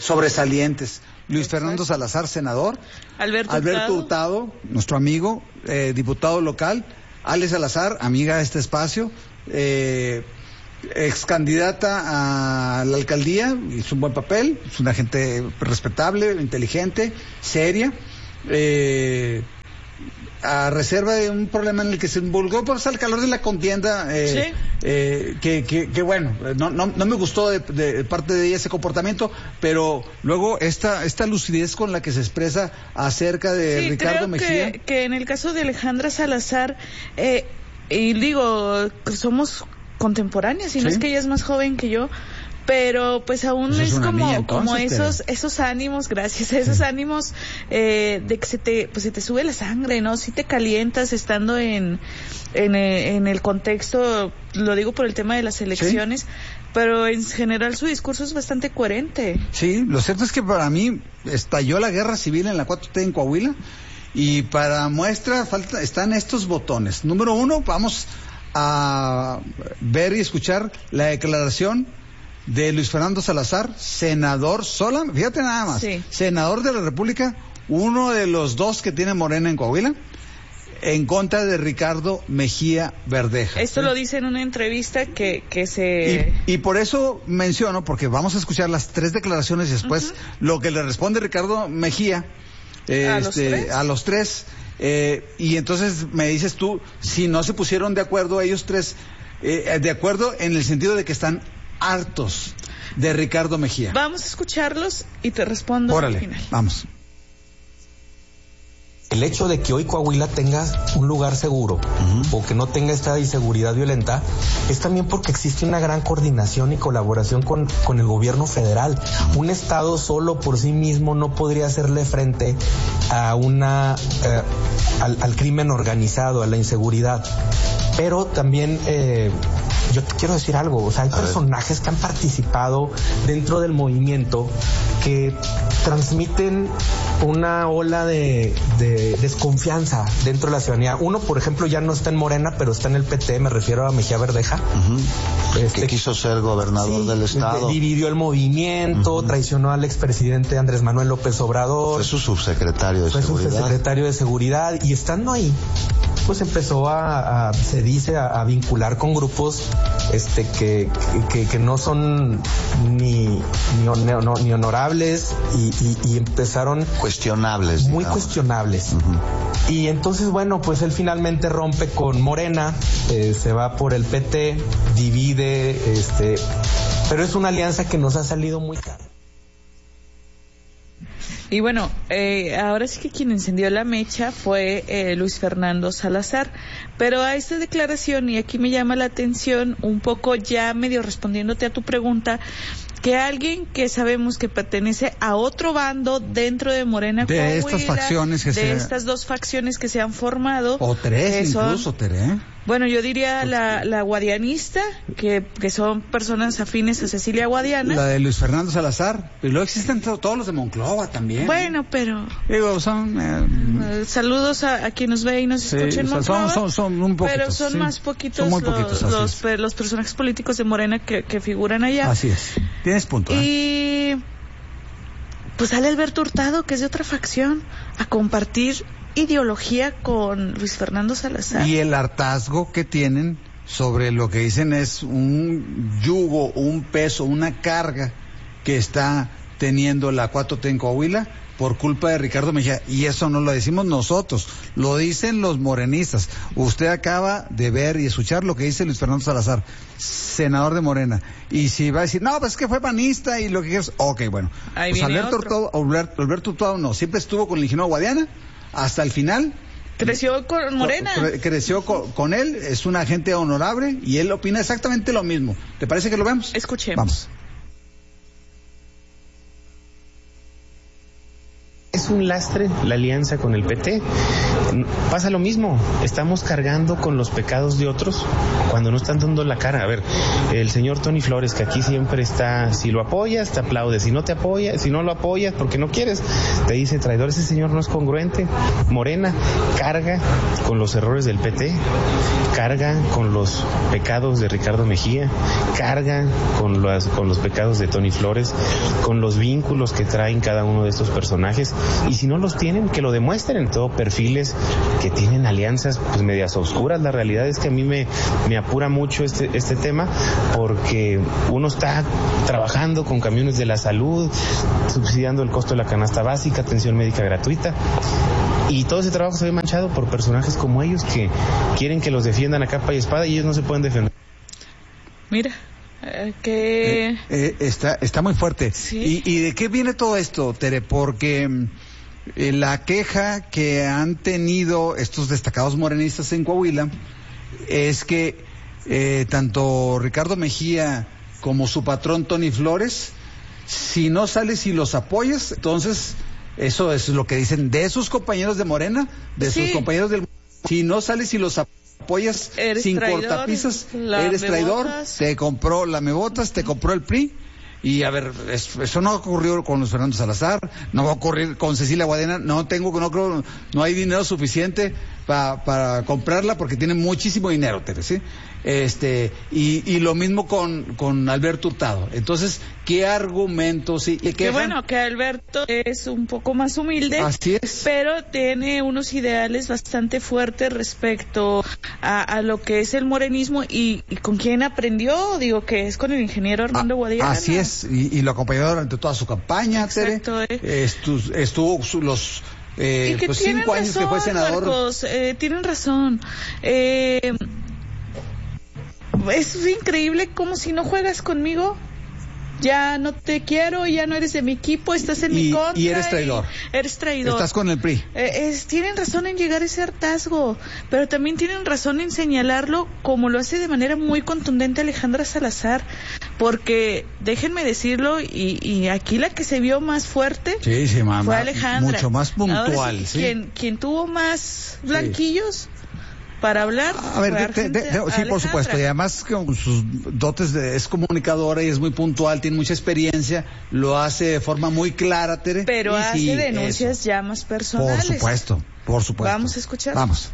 sobresalientes. Luis Fernando Salazar, senador. Alberto Hurtado, nuestro amigo, diputado local. Ale Salazar, amiga de este espacio, ex candidata a la alcaldía, hizo un buen papel, es una gente respetable, inteligente, seria, a reserva de un problema en el que se involucró pues al calor de la contienda, que bueno, no me gustó de parte de ella ese comportamiento, pero luego esta lucidez con la que se expresa acerca de Ricardo Mejía. Que en el caso de Alejandra Salazar, y digo, somos contemporáneas, y no es que ella es más joven que yo, pero pues aún pues es como esos ánimos, gracias, esos ánimos de que se te sube la sangre, ¿no? Si te calientas estando en el contexto, lo digo por el tema de las elecciones, pero en general su discurso es bastante coherente. Sí, lo cierto es que para mí estalló la guerra civil en la 4T en Coahuila, y para muestra están estos botones. Número 1, vamos a ver y escuchar la declaración de Luis Fernando Salazar, senador fíjate nada más, senador de la República, uno de los dos que tiene Morena en Coahuila, en contra de Ricardo Mejía Verdeja. Esto lo dice en una entrevista que se... Y por eso menciono, porque vamos a escuchar las 3 declaraciones y después lo que le responde Ricardo Mejía a los tres. Y entonces me dices tú, si no se pusieron de acuerdo ellos 3, de acuerdo en el sentido de que están hartos de Ricardo Mejía. Vamos a escucharlos y te respondo al final. Vamos. El hecho de que hoy Coahuila tenga un lugar seguro o que no tenga esta inseguridad violenta es también porque existe una gran coordinación y colaboración con el gobierno federal. Un estado solo por sí mismo no podría hacerle frente a al crimen organizado, a la inseguridad. Pero también yo te quiero decir algo, o sea, hay personajes que han participado dentro del movimiento que transmiten una ola de desconfianza dentro de la ciudadanía. Uno, por ejemplo, ya no está en Morena, pero está en el PT, me refiero a Mejía Verdeja. Que quiso ser gobernador del estado. Dividió el movimiento, traicionó al expresidente Andrés Manuel López Obrador. Fue su subsecretario de seguridad. Y estando ahí, pues empezó a vincular con grupos que no son ni honorables y empezaron cuestionables, muy cuestionables. Y entonces, bueno, pues él finalmente rompe con Morena, se va por el PT, divide, pero es una alianza que nos ha salido muy cara. Y bueno, ahora sí que quien encendió la mecha fue Luis Fernando Salazar, pero a esta declaración, y aquí me llama la atención un poco ya medio respondiéndote a tu pregunta, que alguien que sabemos que pertenece a otro bando dentro de Morena Coahuila, estas dos facciones que se han formado, o 3 incluso, Tere. Bueno, yo diría la guadianista, que son personas afines a Cecilia Guadiana. La de Luis Fernando Salazar, pero luego existen todos los de Monclova también. Bueno, pero... Digo, son... saludos a quien nos ve y nos escucha en Monclova. Son un poquitos. Pero son más poquitos, los personajes políticos de Morena que figuran allá. Así es, tienes punto. Y... pues sale Alberto Hurtado, que es de otra facción, a compartir ideología con Luis Fernando Salazar. Y el hartazgo que tienen sobre lo que dicen es un yugo, un peso, una carga que está teniendo la 4T en Coahuila por culpa de Ricardo Mejía. Y eso no lo decimos nosotros, lo dicen los morenistas. Usted acaba de ver y escuchar lo que dice Luis Fernando Salazar, senador de Morena. Y si va a decir, no, pues es que fue panista y lo que quieras, ok, bueno. Pues Alberto Hurtado no, siempre estuvo con el ingeniero Guadiana hasta el final. Creció con Morena. Creció con él, es un agente honorable y él opina exactamente lo mismo. ¿Te parece que lo vemos? Escuchemos. Vamos. Es un lastre la alianza con el PT. Pasa lo mismo, estamos cargando con los pecados de otros cuando no están dando la cara. A ver, el señor Tony Flores, que aquí siempre está, si lo apoyas, te aplaude, si no te apoyas, si no lo apoyas porque no quieres, te dice traidor. Ese señor no es congruente. Morena carga con los errores del PT, carga con los pecados de Ricardo Mejía, carga con los pecados de Tony Flores, con los vínculos que traen cada uno de estos personajes, y si no los tienen, que lo demuestren en todo, perfiles que tienen alianzas pues medias oscuras. La realidad es que a mí me apura mucho este tema, porque uno está trabajando con camiones de la salud, subsidiando el costo de la canasta básica, atención médica gratuita, y todo ese trabajo se ve manchado por personajes como ellos que quieren que los defiendan a capa y espada, y ellos no se pueden defender. Mira, que... Está muy fuerte. ¿Sí? ¿Y de qué viene todo esto, Tere? Porque la queja que han tenido estos destacados morenistas en Coahuila es que tanto Ricardo Mejía como su patrón Tony Flores, si no sales y los apoyas, entonces eso es lo que dicen de sus compañeros de Morena, de sus compañeros del... Si no sales y los apoyas sin traidor, cortapisas, eres traidor, te compró la Mebotas, te compró el PRI. Y a ver, eso no ocurrió con Luis Fernando Salazar, no va a ocurrir con Cecilia Guadena, no hay dinero suficiente para comprarla porque tiene muchísimo dinero, Tere, ¿sí? Y lo mismo con Alberto Hurtado. Entonces, ¿qué argumentos? Qué bueno que Alberto es un poco más humilde. Así es. Pero tiene unos ideales bastante fuertes respecto a lo que es el morenismo y con quién aprendió, digo que es con el ingeniero Armando Guadiana. Así es, y lo acompañó durante toda su campaña, Tere. Estuvo los... pues 5 años que fue senador. Marcos, tienen razón. Es increíble como si no juegas conmigo, ya no te quiero, ya no eres de mi equipo, estás en mi contra. Y eres traidor. Eres traidor. Estás con el PRI. Tienen razón en llegar a ese hartazgo, pero también tienen razón en señalarlo como lo hace de manera muy contundente Alejandra Salazar, porque déjenme decirlo, y aquí la que se vio más fuerte fue Alejandra. Mucho más puntual. ¿Quién tuvo más blanquillos? Para hablar. A ver, sí, por supuesto, y además con sus dotes es comunicadora y es muy puntual, tiene mucha experiencia, lo hace de forma muy clara, Tere. Pero hace denuncias ya más personales. Por supuesto. Vamos a escuchar. Vamos.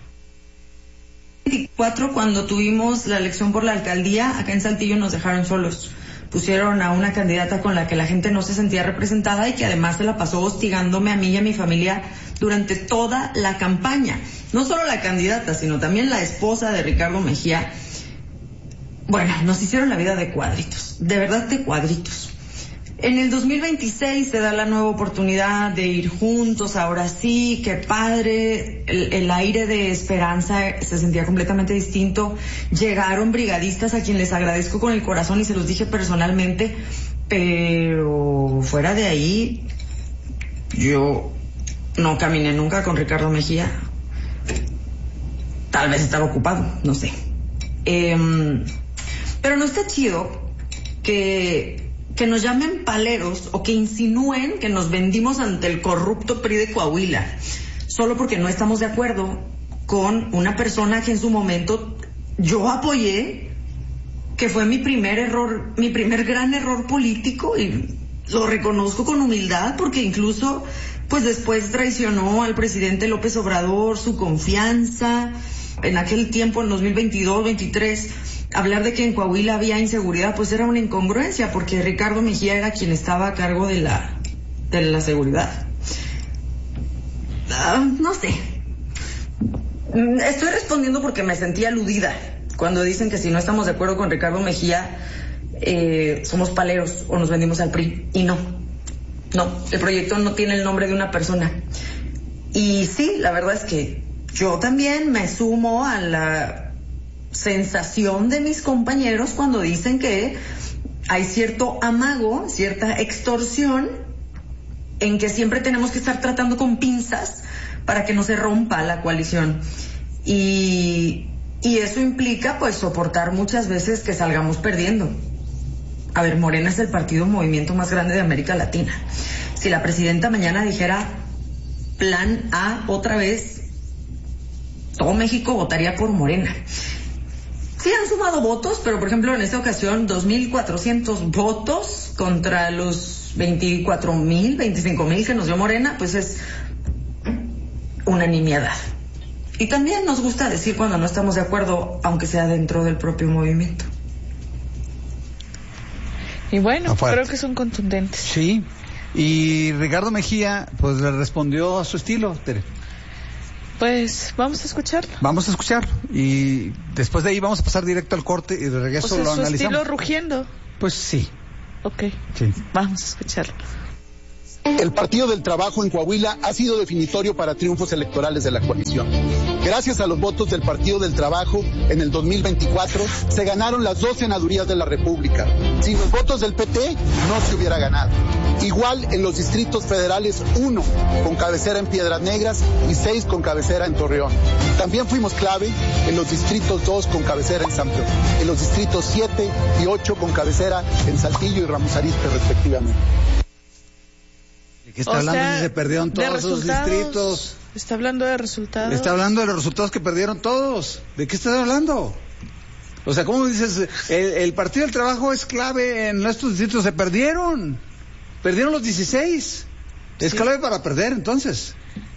24, cuando tuvimos la elección por la alcaldía, acá en Saltillo nos dejaron solos. Pusieron a una candidata con la que la gente no se sentía representada y que además se la pasó hostigándome a mí y a mi familia durante toda la campaña. No solo la candidata, sino también la esposa de Ricardo Mejía. Bueno, nos hicieron la vida de cuadritos, de verdad de cuadritos. En el 2026 se da la nueva oportunidad de ir juntos, ahora sí, qué padre, el aire de esperanza se sentía completamente distinto. Llegaron brigadistas a quien les agradezco con el corazón y se los dije personalmente, pero fuera de ahí, yo no caminé nunca con Ricardo Mejía. Tal vez estaba ocupado, no sé. Pero no está chido que nos llamen paleros o que insinúen que nos vendimos ante el corrupto PRI de Coahuila, solo porque no estamos de acuerdo con una persona que en su momento yo apoyé, que fue mi primer gran error político, y lo reconozco con humildad porque incluso pues después traicionó al presidente López Obrador, su confianza. En aquel tiempo, en 2022-23, hablar de que en Coahuila había inseguridad, pues era una incongruencia, porque Ricardo Mejía era quien estaba a cargo de la seguridad. No sé. Estoy respondiendo porque me sentí aludida cuando dicen que si no estamos de acuerdo con Ricardo Mejía, somos paleros o nos vendimos al PRI. Y no, el proyecto no tiene el nombre de una persona. Y sí, la verdad es que yo también me sumo a la sensación de mis compañeros cuando dicen que hay cierto amago, cierta extorsión, en que siempre tenemos que estar tratando con pinzas para que no se rompa la coalición. Y eso implica pues soportar muchas veces que salgamos perdiendo. A ver, Morena es el partido movimiento más grande de América Latina. Si la presidenta mañana dijera plan A otra vez, todo México votaría por Morena. Sí han sumado votos, pero por ejemplo en esta ocasión 2.400 votos contra los 24.000, 25.000 que nos dio Morena, pues es una nimiedad. Y también nos gusta decir cuando no estamos de acuerdo, aunque sea dentro del propio movimiento. Y bueno, creo que son contundentes. Sí, y Ricardo Mejía pues le respondió a su estilo, Tere. Pues vamos a escucharlo. Vamos a escucharlo y después de ahí vamos a pasar directo al corte y de regreso lo analizamos. ¿Su estilo rugiendo? Pues sí. Ok, sí. Vamos a escucharlo. El Partido del Trabajo en Coahuila ha sido definitorio para triunfos electorales de la coalición. Gracias a los votos del Partido del Trabajo, en el 2024 se ganaron las 2 senadurías de la República. Sin los votos del PT no se hubiera ganado. Igual en los distritos federales 1 con cabecera en Piedras Negras y 6 con cabecera en Torreón. También fuimos clave en los distritos 2 con cabecera en San Pedro, en los distritos 7 y 8 con cabecera en Saltillo y Ramos Arizpe respectivamente. ¿Qué está hablando? Si se perdieron todos los distritos. Está hablando de resultados. Está hablando de los resultados que perdieron todos. ¿De qué estás hablando? O sea, ¿cómo dices? El Partido del Trabajo es clave en estos distritos. Se perdieron. Perdieron los 16. Es clave para perder, entonces.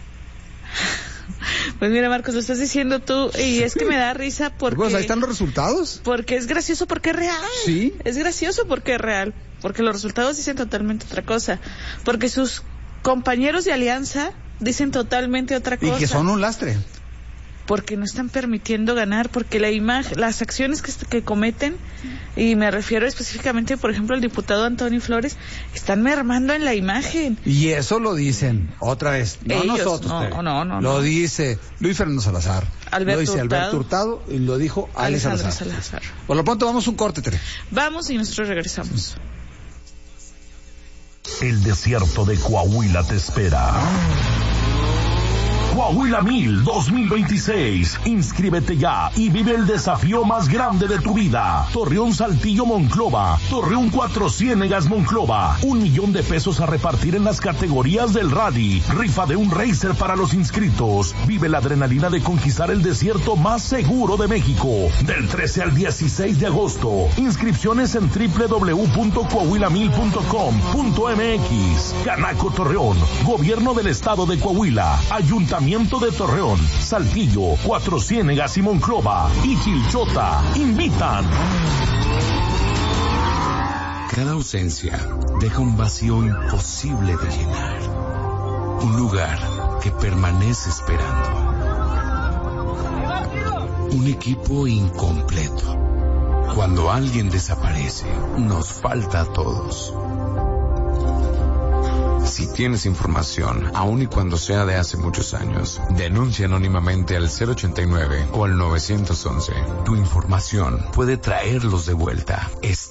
Pues mira, Marcos, lo estás diciendo tú y es que me da risa porque... Pues ahí están los resultados. Porque es gracioso porque es real. Sí. Es gracioso porque es real. Porque los resultados dicen totalmente otra cosa. Porque sus compañeros de alianza dicen totalmente otra cosa. Y que son un lastre. Porque no están permitiendo ganar, porque la imagen, las acciones que cometen, y me refiero específicamente, por ejemplo, al diputado Antonio Flores, están mermando en la imagen. Y eso lo dicen, otra vez, no ellos, nosotros. No. Lo dice Luis Fernando Salazar, Alberto lo dice Alberto Hurtado y lo dijo Alejandro Salazar. Por lo pronto vamos a un corte, Tere. Vamos y nosotros regresamos. El desierto de Coahuila te espera. Coahuila 1000 2026. Inscríbete ya y vive el desafío más grande de tu vida. Torreón, Saltillo, Monclova. Torreón, Cuatro Ciénegas, Monclova. $1,000,000 a repartir en las categorías del rally. Rifa de un racer para los inscritos. Vive la adrenalina de conquistar el desierto más seguro de México. Del 13 al 16 de agosto. Inscripciones en www.coahuila1000.com.mx. Canaco Torreón. Gobierno del Estado de Coahuila. Ayuntamiento de Torreón, Saltillo, Cuatro Ciénegas y Monclova y Chilchota invitan. Cada ausencia deja un vacío imposible de llenar. Un lugar que permanece esperando. Un equipo incompleto. Cuando alguien desaparece, nos falta a todos. Si tienes información, aun y cuando sea de hace muchos años, denuncia anónimamente al 089 o al 911. Tu información puede traerlos de vuelta.